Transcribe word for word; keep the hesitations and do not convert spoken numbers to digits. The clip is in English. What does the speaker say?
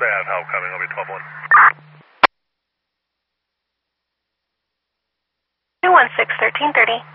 They have help coming, it'll be twelve one. two one six, thirteen thirty.